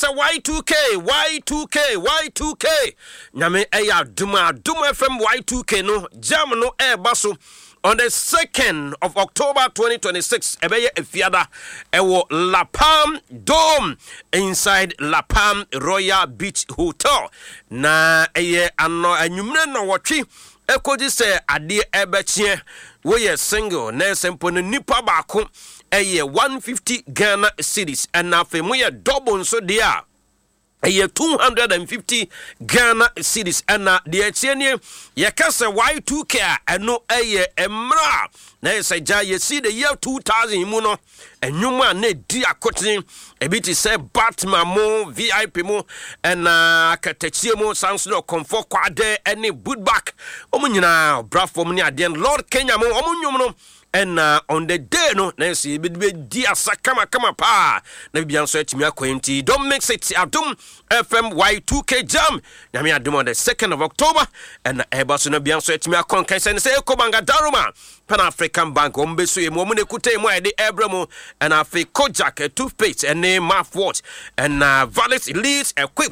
Y2K. Nyame eya duma FM Y2K no jam no baso. On the 2nd of October 2026, ebeye efiada ewo La Palm Dome inside La Palm Royal Beach Hotel. Na eye ano anwumre no wotwe ekoji se ade ebechie we ye single na sempo no nipa baako eye 150 Ghana cedis and na fe mo ye double so dia eye 250 Ghana cedis and na de etienie ye kase Y2K eno eye emra na ye ja ye see the year 2000 mu no enwuma na di akotin ebiti say Batman mo VIP mo and akatachie mo sanso comfort kwade any boot back omunyina brafo mo ni ade Lord Kenya mo omunyum no and on the day no na see be dia sakama kama pa na bia nso atimi akwenti don't mix it Adom FM Y2K jam na me Adom on the 2nd of October and eba so na bia nso atimi akonkan say Ekobanga Daruma Pan African Bank ombeso e mo ne kutai mo ede ebramo and afi Kojak toothpaste and mouthwash and Valet Elite equip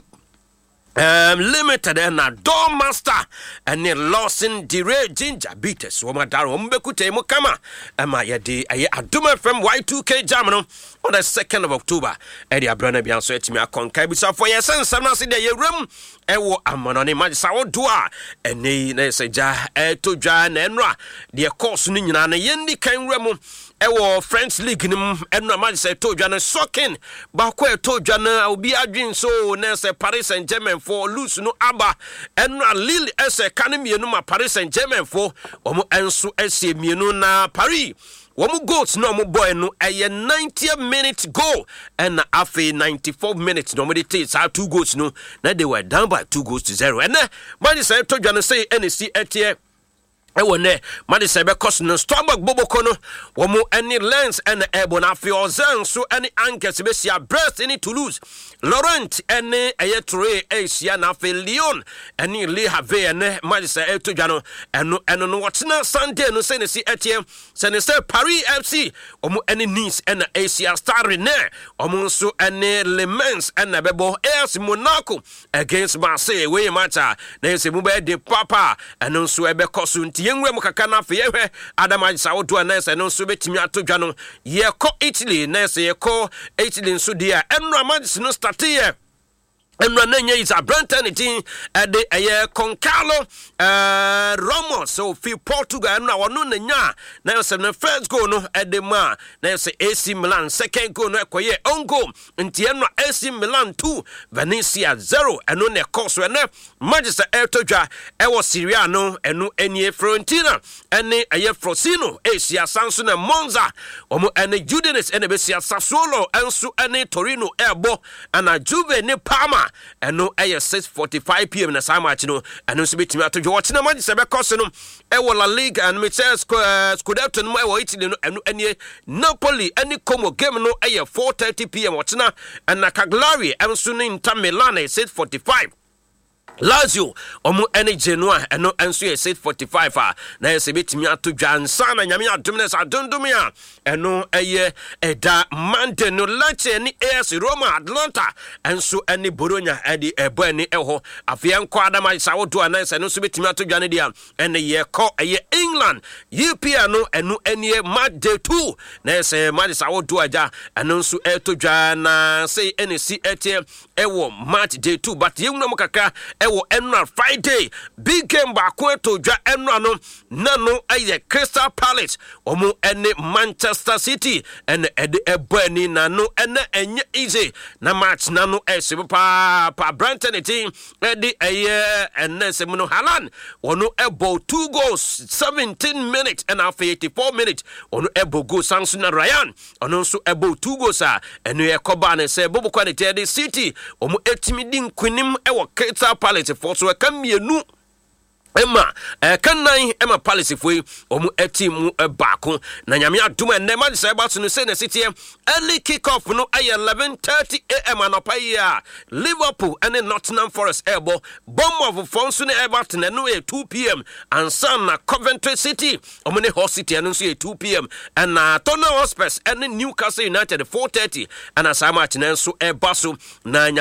limited and Doormaster and Lawson Dire Ginger Beaters Womadaro Mbekute Mukama Ama Yadi Adom FM Y2K Jamano on the 2nd of October Eddie Abrana Bianso Etimia Concaibisa for your sense Samasi de Yerum Ewo Amononi Majisawo Dua and ne Seja to Jan Enra the course Nina Yendi Kan Remo Ewo French League nim enna ma say to dwane sokin ba kwa to dwane obi adwen so na say Paris Saint-Germain for lose no aba enna Lille ese kanemienu ma Paris Saint-Germain for omo enso ese mienu na Paris womu goals no mo boy no eye 90th minute goal and afi 94 minutes no mo dey take 2 goals no na they were down by 2-0 and man say to dwane say NC etie ewone made sebe cost no Strasbourg Boboko no womo any Lens and Ebon afi ozan so any Ankes be sia Brest any Toulouse Laurent any Ayetre Asia na afi Lyon any Le Havre and made say etodwa no eno no whatna Sunday no say ne si etie say ne say Paris FC womo any Nice and Asia Star ne womo so any Le Mans and Bebo AS Monaco against Marseille we match na say mu be de papa eno so ebe cost yenwe mukaka na fe yehwe Adama Sawodo anese no so betimi atodwa no ye ko Italy nese ye ko Italy nso dia enra match no start here enra na nya is abrantanity de eye Concalo Ramos so fi Portugal na wono na nya na se no first goal no edema na se AC Milan second goal no ekoye on goal nti enra AC Milan 2 Venezia 0 eno ne course we na Manchester etodwa ewo Serie A no eno enie Fiorentina ene eye Frosino Asia Sanso na Monza omo ene Udinese ene besia Sassuolo enso ene Torino ebo ana Juve ne Parma eno eye 6:45 PM na saa match no eno so betimi atodwa watch na Manchester be course no ewo La Liga and Michel Scudetto no ewo Italy no eno enie Napoli ene Como game no eye 4:30 PM watch na and Cagliari enso ne Inter Milan 6:45 Lazio omu ene Genoa eno enso ye 6:45 na ye se betimi atodwa ansa na nyame adom na sadondomia eno eye eda Monday no Lecce ni AS Roma Atlanta enso ene Bologna edi ebo ene eho afia nko Adama Sawodo anansa no so betimi atodwa ne dia ene ye ko eye England UPA no eno ene match day 2 na ye se match Sawodo aja eno so etodwa na say ene si etie ewo match day 2 but yenwuna mukaka ewo enra Friday big game ba ko etodwa enra no nano aye Crystal Palace omo ene Manchester City ene ede ebani nano ene enye easy na match nano ese pa Brighton team ede aye ene semuno Haaland ono ebo 2 goals 17 minutes and after 84 minutes ono ebo go Samson na Ryan ono so ebo 2 goals ene ekoba ne se bobo quality ede City omo etimi din kunim ewo Crystal Palace for so kamienu Emma kannan Emma Palace foi omu etimu baako na nyame adom enne ma say ba so no say na City early kick off no ay 11:30 am anopaya Liverpool and Nottingham Forest ebo Bournemouth fonso ne Everton no 2 PM and Sun Coventry City omu ne Hull City no so 2 PM and Tottenham Hotspur and Newcastle United 4:30 and as match na so eba so na